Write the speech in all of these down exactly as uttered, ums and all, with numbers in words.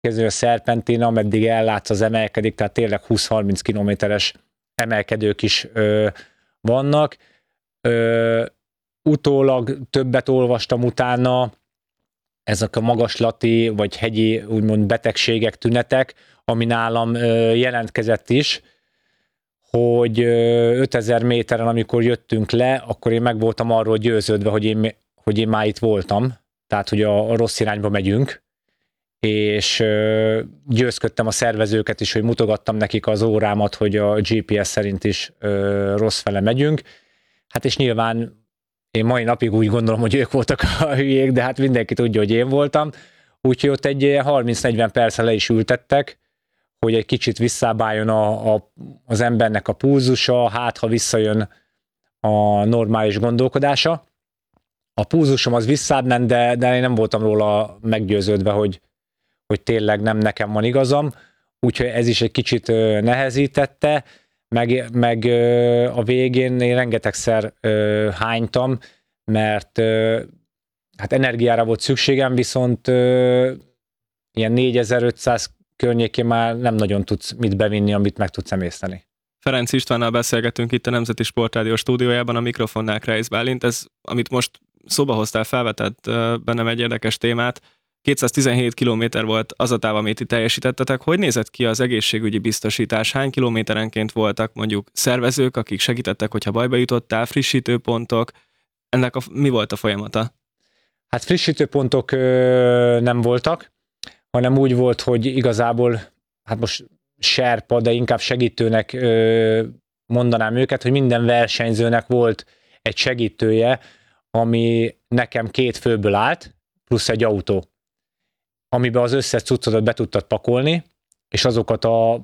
a szerpentin, ameddig ellátsz, az emelkedik, tehát tényleg húsz-harminc kilométeres emelkedők is ö, vannak. Ö, utólag többet olvastam utána, ezek a magaslati vagy hegyi úgymond betegségek, tünetek, ami nálam ö, jelentkezett is, hogy ötezer méteren, amikor jöttünk le, akkor én meg voltam arról győződve, hogy én, hogy én már itt voltam, tehát hogy a, a rossz irányba megyünk, és ö, győzködtem a szervezőket is, hogy mutogattam nekik az órámat, hogy a gé pé es szerint is ö, rossz fele megyünk. Hát és nyilván én mai napig úgy gondolom, hogy ők voltak a hülyék, de hát mindenki tudja, hogy én voltam. Úgyhogy ott egy harminc-negyven percre le is ültettek, hogy egy kicsit visszábbáljon a, a, az embernek a pulzusa, hát ha visszajön a normális gondolkodása. A pulzusom az visszább ment, de, de én nem voltam róla meggyőződve, hogy, hogy tényleg nem nekem van igazam, úgyhogy ez is egy kicsit nehezítette, meg, meg a végén én rengetegszer hánytam, mert hát energiára volt szükségem, viszont ilyen négyezer-ötszáz környékén már nem nagyon tudsz mit bevinni, amit meg tudsz emészteni. Ferenc Istvánnal beszélgetünk itt a Nemzeti Sportrádió stúdiójában, a mikrofonnál Kreisz Bálint. Ez, amit most szóba hoztál, felvetett bennem egy érdekes témát. kétszáztizenhét kilométer volt az a táv, amit itt teljesítettetek. Hogy nézett ki az egészségügyi biztosítás? Hány kilométerenként voltak mondjuk szervezők, akik segítettek, hogyha bajba jutottál, frissítőpontok? Ennek a, mi volt a folyamata? Hát frissítőpontok ö, nem voltak, hanem úgy volt, hogy igazából, hát most serpa, de inkább segítőnek ö, mondanám őket, hogy minden versenyzőnek volt egy segítője, ami nekem két főből állt, plusz egy autó, amiben az összes cuccodat be tudtad pakolni, és azokat a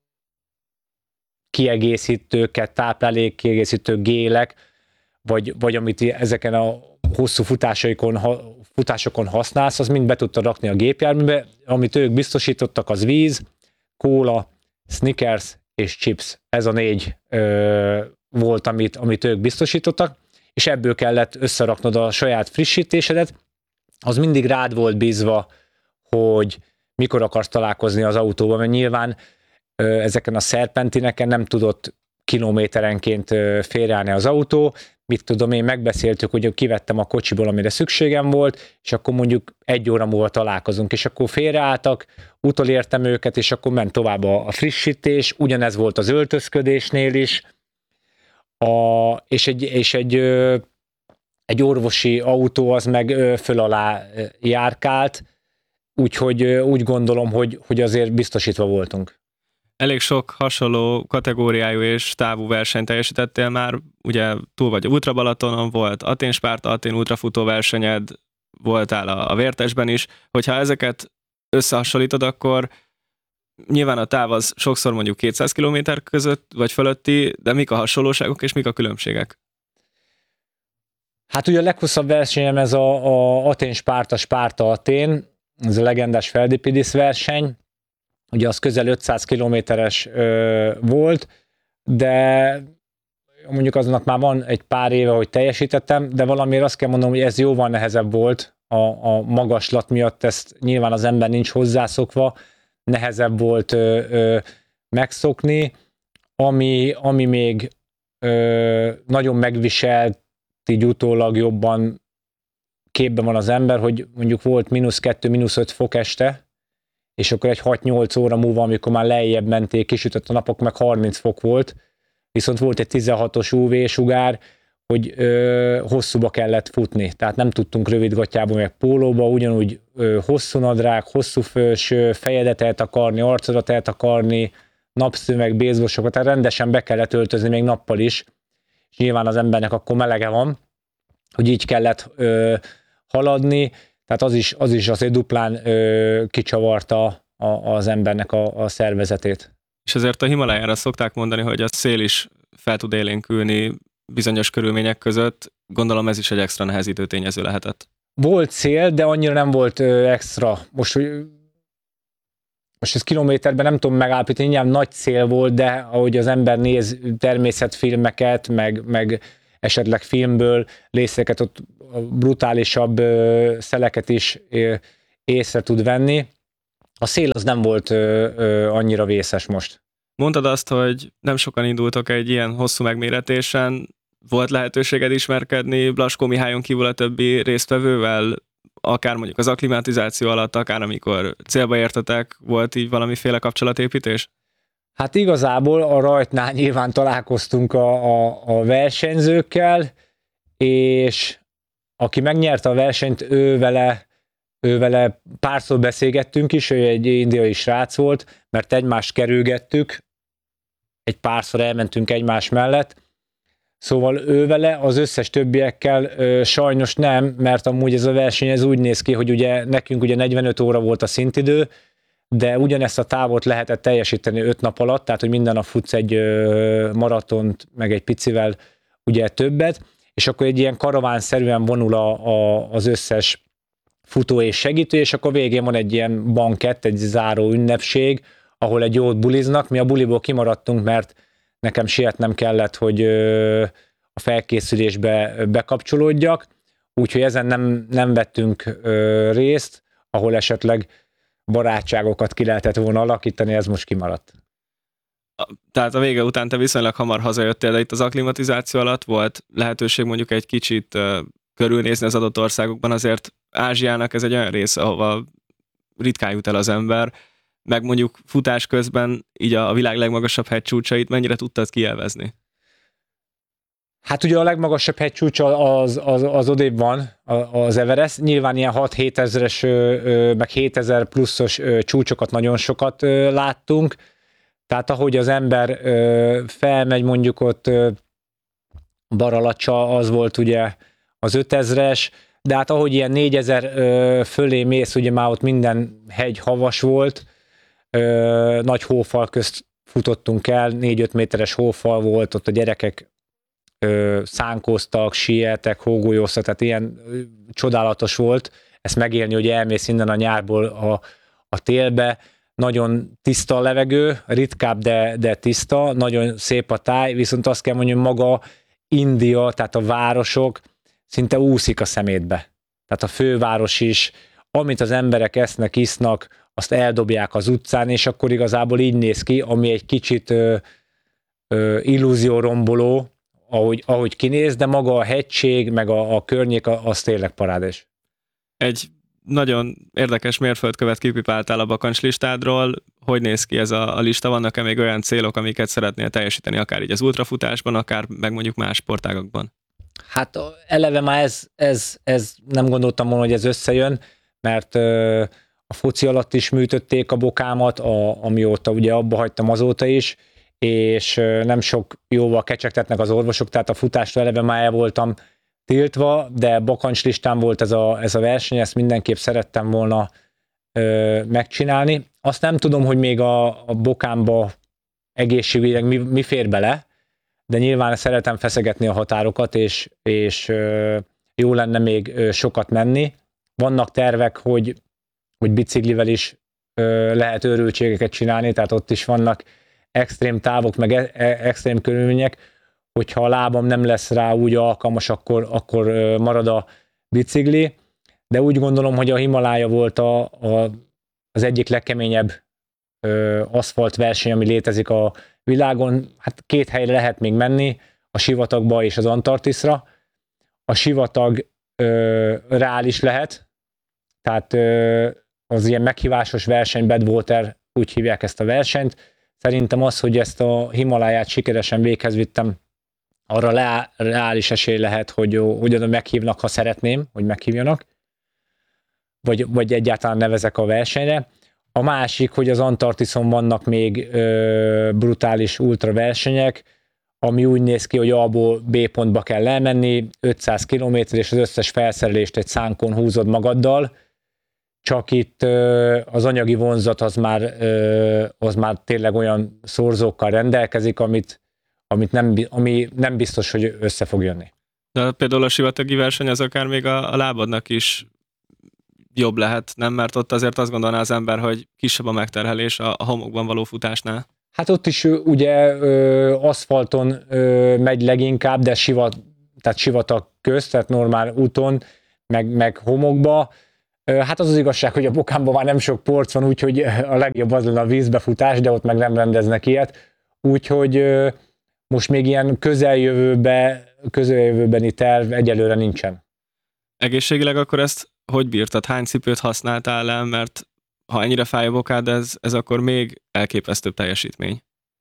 kiegészítőket, táplálékkiegészítő gélek, vagy, vagy amit ezeken a hosszú futásaikon, futásokon használsz, az mind be tudtad rakni a gépjárműbe. Amit ők biztosítottak, az víz, kóla, Snickers és chips. Ez a négy ö, volt, amit, amit ők biztosítottak, és ebből kellett összeraknod a saját frissítésedet. Az mindig rád volt bízva, hogy mikor akarsz találkozni az autóban, mert nyilván ö, ezeken a szerpentineken nem tudott kilométerenként ö, félreállni az autó. Mit tudom én, megbeszéltük, hogy kivettem a kocsiból, amire szükségem volt, és akkor mondjuk egy óra múlva találkozunk, és akkor félreálltak, utolértem őket, és akkor ment tovább a, a frissítés, ugyanez volt az öltözködésnél is, a, és egy, és egy, ö, egy orvosi autó az meg ö, föl alá járkált, úgyhogy ö, úgy gondolom, hogy, hogy azért biztosítva voltunk. Elég sok hasonló kategóriájú és távú versenyt teljesítettél már, ugye túl vagy a Ultra Balatonon, volt Atén-Spárta, Atén ultrafutó versenyed, voltál a, a Vértesben is, hogyha ezeket összehasonlítod, akkor nyilván a táv az sokszor mondjuk kétszáz kilométer között vagy fölötti, de mik a hasonlóságok és mik a különbségek? Hát ugye a leghosszabb versenyem ez a, a Atén-Spárta, Spárta-Atén, ez a legendás Feldipidis verseny, ugye az közel ötszáz kilométeres ö, volt, de mondjuk azonnak már van egy pár éve, hogy teljesítettem, de valamiért azt kell mondanom, hogy ez jóval nehezebb volt a, a magaslat miatt, ezt nyilván az ember nincs hozzászokva, nehezebb volt ö, ö, megszokni, ami, ami még ö, nagyon megviselt, így utólag jobban képben van az ember, hogy mondjuk volt mínusz kettő, mínusz öt fok este, és akkor egy hat-nyolc óra múlva, amikor már lejjebb menték, kisütött a napok, meg harminc fok volt, viszont volt egy tizenhatos ú vé-sugár, hogy ö, hosszúba kellett futni, tehát nem tudtunk rövidgatjába, meg pólóba, ugyanúgy ö, hosszú nadrág, hosszú felső, fejedet eltakarni, arcodat eltakarni, napszöveg, bézbosokat, tehát rendesen be kellett öltözni még nappal is, és nyilván az embernek akkor melege van, hogy így kellett ö, haladni, tehát az is, az is azért duplán ö, kicsavarta a, az embernek a, a szervezetét. És azért a Himalájára szokták mondani, hogy a szél is fel tud élénkülni bizonyos körülmények között. Gondolom ez is egy extra nehezítő tényező lehetett. Volt szél, de annyira nem volt ö, extra. Most, most ez kilométerben nem tudom megállapítani, nyilván nagy szél volt, de ahogy az ember néz természetfilmeket, meg, meg esetleg filmből részeket, ott brutálisabb ö, szeleket is ö, észre tud venni. a szél az nem volt ö, ö, annyira vészes most. Mondtad azt, hogy nem sokan indultok egy ilyen hosszú megméretésen. Volt lehetőséged ismerkedni Blaskó Mihályon kívül a többi résztvevővel, akár mondjuk az akklimatizáció alatt, akár amikor célba értetek, volt így valamiféle kapcsolatépítés? Hát igazából a rajtnál nyilván találkoztunk a, a, a versenyzőkkel, és aki megnyerte a versenyt, ő vele, ő vele párszor beszélgettünk is, ő egy indiai srác volt, mert egymást kerülgettük, egy párszor elmentünk egymás mellett, szóval ő vele, az összes többiekkel ö, sajnos nem, mert amúgy ez a verseny ez úgy néz ki, hogy ugye nekünk ugye negyvenöt óra volt a szintidő, de ugyanezt a távot lehetett teljesíteni öt nap alatt, tehát hogy minden nap futsz egy ö, maratont, meg egy picivel ugye többet, és akkor egy ilyen karavánszerűen vonul a, a, az összes futó és segítő, és akkor végén van egy ilyen bankett, egy záró ünnepség, ahol egy jót buliznak. Mi a buliból kimaradtunk, mert nekem sietnem kellett, hogy ö, a felkészülésbe bekapcsolódjak, úgyhogy ezen nem, nem vettünk ö, részt, ahol esetleg barátságokat ki lehetett volna alakítani, ez most kimaradt. Tehát a vége után te viszonylag hamar hazajöttél, de itt az akklimatizáció alatt volt lehetőség mondjuk egy kicsit uh, körülnézni az adott országokban, azért Ázsiának ez egy olyan része, ahova ritkán jut el az ember, meg mondjuk futás közben így a világ legmagasabb hegycsúcsait mennyire tudtad kielvezni? Hát ugye a legmagasabb hegycsúcsa az, az, az odébb van, az Everest. Nyilván ilyen hat-hét ezeres, meg hétezer pluszos csúcsokat nagyon sokat láttunk. Tehát ahogy az ember felmegy, mondjuk ott Baralacsa, az volt ugye az ötezres, de hát ahogy ilyen négyezer fölé mész, ugye már ott minden hegy havas volt, nagy hófal közt futottunk el, négy-öt méteres hófal volt, ott a gyerekek szánkóztak, sieltek, hógolyóztak, tehát ilyen csodálatos volt ezt megélni, hogy elmész innen a nyárból a, a télbe. Nagyon tiszta a levegő, ritkább, de, de tiszta, nagyon szép a táj, viszont azt kell mondjam, maga India, tehát a városok szinte úszik a szemétbe. Tehát a főváros is, amit az emberek esznek, isznak, azt eldobják az utcán, és akkor igazából így néz ki, ami egy kicsit ö, ö, illúzióromboló, ahogy, ahogy kinéz, de maga a hegység, meg a, a környék, az tényleg parádés. Egy nagyon érdekes mérföldkövet kipipáltál a bakancslistádról. Hogy néz ki ez a, a lista? Vannak-e még olyan célok, amiket szeretnél teljesíteni, akár így az ultrafutásban, akár meg mondjuk más sportágakban? Hát eleve már ez, ez, ez nem gondoltam volna, hogy ez összejön, mert ö, a foci alatt is műtötték a bokámat, a, amióta ugye abba hagytam azóta is, és nem sok jóval kecsegtetnek az orvosok, tehát a futástól eleve már el voltam tiltva, de bakancslistán volt ez a, ez a verseny, ezt mindenképp szerettem volna ö, megcsinálni. Azt nem tudom, hogy még a, a bokámba egészségügyileg mi, mi fér bele, de nyilván szeretem feszegetni a határokat, és, és ö, jó lenne még ö, sokat menni. Vannak tervek, hogy, hogy biciklivel is ö, lehet őrültségeket csinálni, tehát ott is vannak extrém távok, meg e- extrém körülmények, hogyha a lábam nem lesz rá úgy alkalmas, akkor, akkor marad a bicikli, de úgy gondolom, hogy a Himalája volt a, a, az egyik legkeményebb ö, aszfalt verseny, ami létezik a világon. Hát két helyre lehet még menni, a sivatagba és az Antarktiszra. A sivatag ö, reális lehet, tehát ö, az ilyen meghívásos verseny, Badwater, úgy hívják ezt a versenyt. Szerintem az, hogy ezt a Himaláját sikeresen véghez vittem, arra leá, reális esély lehet, hogy, hogy oda meghívnak, ha szeretném, hogy meghívjanak, vagy, vagy egyáltalán nevezek a versenyre. A másik, hogy az Antarktiszon vannak még ö, brutális ultra versenyek, ami úgy néz ki, hogy A-ból B pontba kell elmenni, ötszáz kilométer, és az összes felszerelést egy szánkon húzod magaddal, csak itt ö, az anyagi vonzat az már, ö, az már tényleg olyan szorzókkal rendelkezik, amit, amit nem, ami nem biztos, hogy össze fog jönni. De például a sivatagi verseny az akár még a, a lábadnak is jobb lehet, nem? Mert ott azért azt gondolná az ember, hogy kisebb a megterhelés a, a homokban való futásnál. Hát ott is ugye ö, aszfalton ö, megy leginkább, de sivat, tehát sivatag közt, tehát normál úton, meg, meg homokba. Hát az az igazság, hogy a Bokámban már nem sok porc van, úgyhogy a legjobb az lenne a vízbefutás, de ott meg nem rendeznek ilyet. Úgyhogy most még ilyen közeljövőbe, közeljövőbeni terv egyelőre nincsen. Egészségileg akkor ezt hogy bírtad? Hány cipőt használtál el? Mert ha ennyire fáj a bokád, ez, ez akkor még elképesztőbb teljesítmény.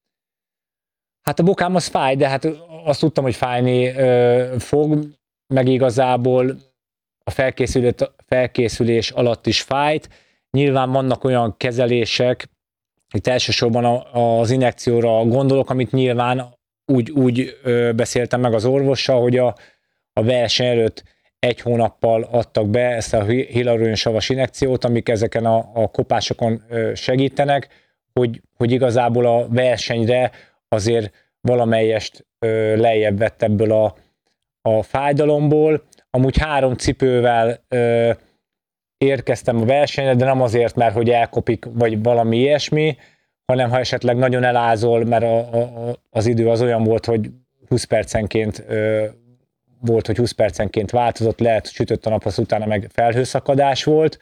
Hát a bokám az fáj, de hát azt tudtam, hogy fájni ö, fog, meg igazából a felkészülés, felkészülés alatt is fájt. Nyilván vannak olyan kezelések, itt elsősorban a, az injekcióra gondolok, amit nyilván úgy, úgy ö, beszéltem meg az orvossal, hogy a, a verseny előtt egy hónappal adtak be ezt a hialuron-savas injekciót, amik ezeken a, a kopásokon ö, segítenek, hogy, hogy igazából a versenyre azért valamelyest ö, lejjebb vett ebből a, a fájdalomból. Amúgy három cipővel ö, érkeztem a versenyre, de nem azért, mert hogy elkopik, vagy valami ilyesmi, hanem ha esetleg nagyon elázol, mert a, a, az idő az olyan volt, hogy húsz percenként ö, volt, hogy húsz percenként változott, lehet sütött a nap, az utána meg felhőszakadás volt,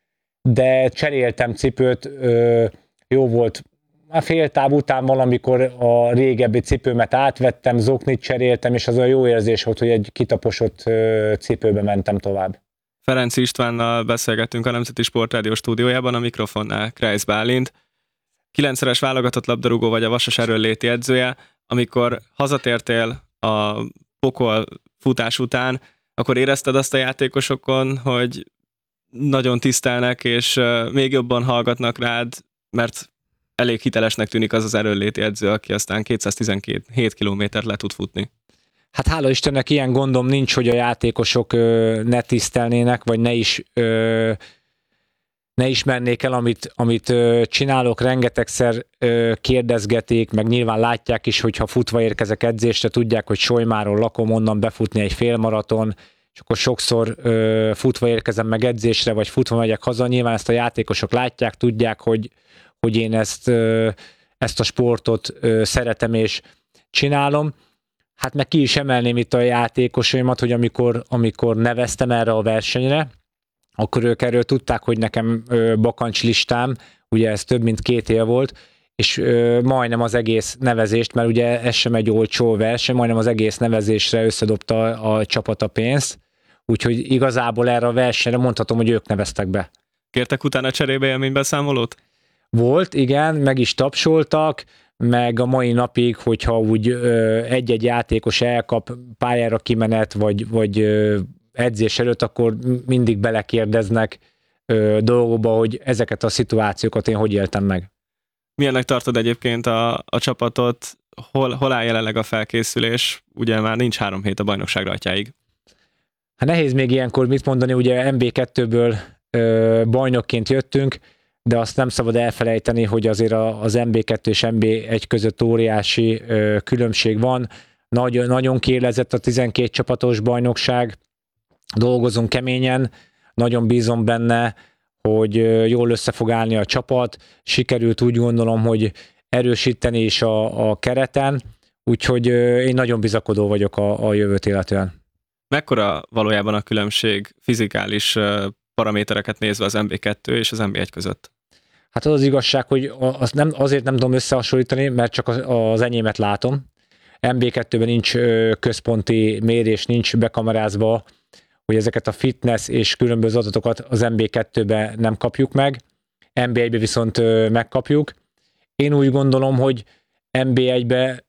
de cseréltem cipőt, ö, jó volt, a fél táv után valamikor a régebbi cipőmet átvettem, zoknit cseréltem, és az a jó érzés volt, hogy egy kitaposott ö, cipőbe mentem tovább. Ferenc Istvánnal beszélgettünk a Nemzeti Sportrádió stúdiójában, a mikrofonnál Kreis Bálint. Kilencszeres válogatott labdarúgó vagy a Vasas erőnléti edzője. Amikor hazatértél a pokol futás után, akkor érezted azt a játékosokon, hogy nagyon tisztelnek, és még jobban hallgatnak rád, mert elég hitelesnek tűnik az az erőnléti edző, aki aztán kétszáztizenkét kilométert le tud futni. Hát hála Istennek ilyen gondom nincs, hogy a játékosok ö, ne tisztelnének, vagy ne is ö, ne ismernék el, amit, amit ö, csinálok. Rengetegszer ö, kérdezgetik, meg nyilván látják is, hogyha futva érkezek edzésre, tudják, hogy Solymáron lakom, onnan befutni egy félmaraton, és akkor sokszor ö, futva érkezem meg edzésre, vagy futva megyek haza. Nyilván ezt a játékosok látják, tudják, hogy, hogy én ezt, ö, ezt a sportot ö, szeretem és csinálom. Hát meg ki is emelném itt a játékosaimat, hogy amikor, amikor neveztem erre a versenyre, akkor ők erről tudták, hogy nekem ö, bakancs listám, ugye ez több mint két év volt, és ö, majdnem az egész nevezést, mert ugye ez sem egy olcsó verseny, majdnem az egész nevezésre összedobta a, a csapat a pénzt, úgyhogy igazából erre a versenyre mondhatom, hogy ők neveztek be. Kértek utána cserébe élménybeszámolót? Volt, igen, meg is tapsoltak, meg a mai napig, hogyha úgy ö, egy-egy játékos elkap pályára kimenet, vagy, vagy ö, edzés előtt, akkor mindig belekérdeznek ö, dolgokba, hogy ezeket a szituációkat én hogy éltem meg. Milyennek tartod egyébként a, a csapatot? Hol, hol áll jelenleg a felkészülés? Ugye már nincs három hét a bajnokság rajtjáig. Hát nehéz még ilyenkor mit mondani, ugye em bé kettőből ö, bajnokként jöttünk, de azt nem szabad elfelejteni, hogy azért az em bé kettő és em bé egy között óriási ö, különbség van. Nagy, nagyon kiélezett a tizenkét csapatos bajnokság, dolgozunk keményen, nagyon bízom benne, hogy jól össze fog állni a csapat, sikerült úgy gondolom, hogy erősíteni is a, a kereten, úgyhogy én nagyon bizakodó vagyok a, a jövőt illetően. Mekkora valójában a különbség fizikális paramétereket nézve az em bé kettő és az em bé egy között? Hát az az igazság, hogy azt nem, azért nem tudom összehasonlítani, mert csak az enyémet látom. em bé kettőben nincs központi mérés, nincs bekamerázva, hogy ezeket a fitness és különböző adatokat az em bé kettőben nem kapjuk meg, em bé egyben viszont megkapjuk. Én úgy gondolom, hogy em bé egyben,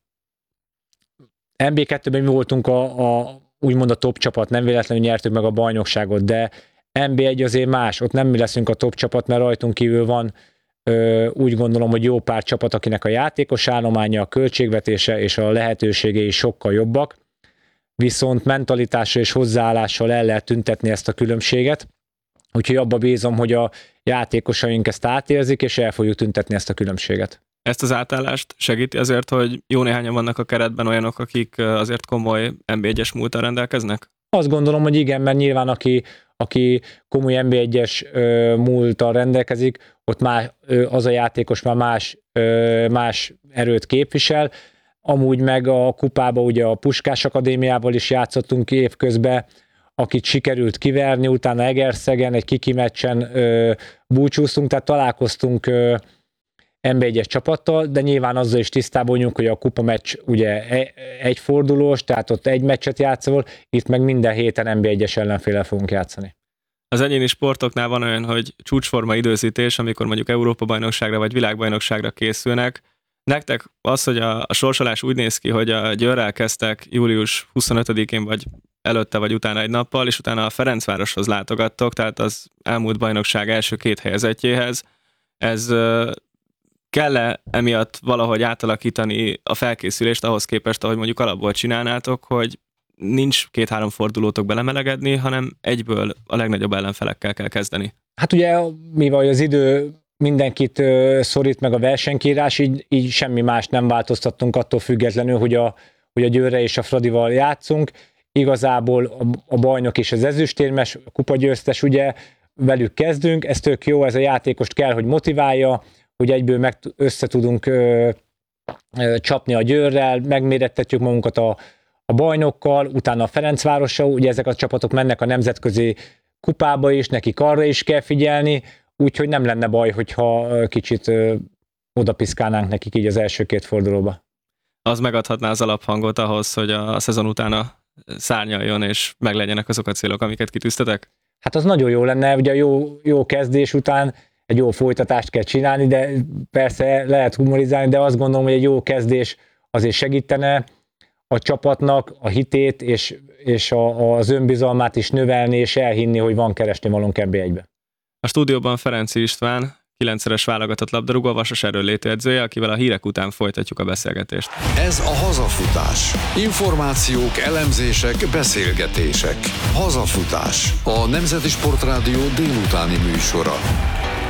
em bé kettőben mi voltunk a, a úgymond a top csapat, nem véletlenül nyertük meg a bajnokságot, de em bé egy azért más, ott nem mi leszünk a top csapat, mert rajtunk kívül van ö, úgy gondolom, hogy jó pár csapat, akinek a játékos állománya, a költségvetése és a lehetőségei sokkal jobbak, viszont mentalitással és hozzáállással el lehet tüntetni ezt a különbséget, úgyhogy abba bízom, hogy a játékosaink ezt átérzik, és el fogjuk tüntetni ezt a különbséget. Ezt az átállást segíti azért, hogy jó néhányan vannak a keretben olyanok, akik azért komoly em bé egyes múlttal rendelkeznek? Azt gondolom, hogy igen, mert nyilván aki, aki komoly em bé egyes múlttal rendelkezik, ott már ö, az a játékos már más, ö, más erőt képvisel. Amúgy meg a kupába ugye a Puskás Akadémiával is játszottunk évközben, akit sikerült kiverni, utána Egerszegen egy kiki meccsen ö, búcsúztunk, tehát találkoztunk ö, en bé egyes csapattal, de nyilván azzal is tisztában vagyunk, hogy a kupa meccs ugye egy fordulós, tehát ott egy meccset játszol, itt meg minden héten en bé egyes ellenféllel fogunk játszani. Az egyéni sportoknál van olyan, hogy csúcsforma időzítés, amikor mondjuk Európa-bajnokságra vagy világbajnokságra készülnek. Nektek az, hogy a, a sorsolás úgy néz ki, hogy a Győrrel kezdtek július huszonötödikén vagy előtte vagy utána egy nappal, és utána a Ferencvároshoz látogattok, tehát az elmúlt bajnokság első két helyezettjéhez. Ez kell-e emiatt valahogy átalakítani a felkészülést ahhoz képest, ahogy mondjuk alapból csinálnátok, hogy nincs két-három fordulótok belemelegedni, hanem egyből a legnagyobb ellenfelekkel kell kezdeni? Hát ugye, mivel az idő mindenkit szorít meg a versenykírás, így, így semmi más nem változtattunk attól függetlenül, hogy a, hogy a Győrre és a Fradival játszunk. Igazából a, a bajnok és az ezüstérmes, a kupagyőztes, ugye velük kezdünk, ez tök jó, ez a játékost kell, hogy motiválja, hogy egyből meg össze tudunk ö, ö, csapni a Győrrel, megmérettetjük magunkat a, a bajnokkal, utána a Ferencvárossal, ugye ezek a csapatok mennek a nemzetközi kupába is, nekik arra is kell figyelni, úgyhogy nem lenne baj, hogyha kicsit ö, odapiszkálnánk nekik így az első két fordulóba. Az megadhatná az alaphangot ahhoz, hogy a szezon utána szárnyaljon, és meglegyenek azok a célok, amiket kitűztetek? Hát az nagyon jó lenne, ugye a jó, jó kezdés után egy jó folytatást kell csinálni, de persze lehet humorizálni, de azt gondolom, hogy egy jó kezdés azért segítene a csapatnak a hitét és, és a, az önbizalmát is növelni, és elhinni, hogy van keresnivalónk en bé egybe. A stúdióban Ferenczy István, kilencszeres válogatott labdarúgó, a Vasas erőnléti edzője, akivel a hírek után folytatjuk a beszélgetést. Ez a Hazafutás. Információk, elemzések, beszélgetések. Hazafutás. A Nemzeti Sportrádió délutáni műsora.